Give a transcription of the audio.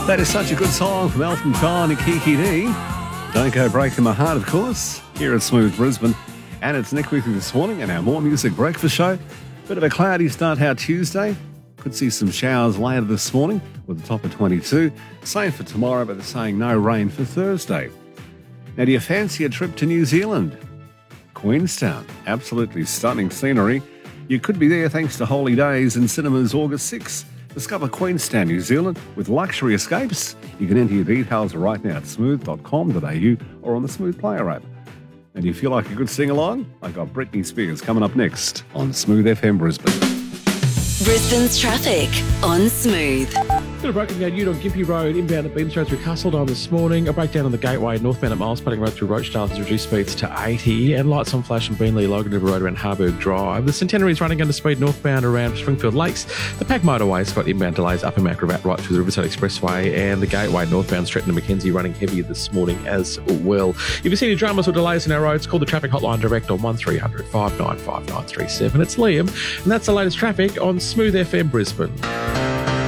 That is such a good song from Elton John and Kiki D. Don't Go Breaking My Heart, of course, here at Smooth Brisbane. And it's Nick with you this morning in our More Music Breakfast show. Bit of a cloudy start our Tuesday. Could see some showers later this morning with a top of 22. Same for tomorrow, but they're saying no rain for Thursday. Now, do you fancy a trip to New Zealand? Queenstown, absolutely stunning scenery. You could be there thanks to Holy Days in cinemas August 6th. Discover Queenstown, New Zealand with luxury escapes. You can enter your details right now at smooth.com.au or on the Smooth Player app. And you feel like a good sing-along? I got Britney Spears coming up next on Smooth FM Brisbane. Brisbane's traffic on Smooth. Bit of broken down Ute on Gympie Road, inbound at Beams Road through Castledine this morning. A breakdown on the Gateway, northbound at Miles Pudding Road through Rochdale has reduced speeds to 80. And lights on flash on Beenleigh, Logan River Road around Harburg Drive. The Centenary is running under speed northbound around Springfield Lakes. The Pack Motorway's got inbound delays up in Macrobat right through the Riverside Expressway. And the Gateway northbound Stretton and Mackenzie running heavy this morning as well. If you see any dramas or delays in our roads, call the traffic hotline direct on 1300 595 937. It's Liam, and that's the latest traffic on Smooth FM Brisbane.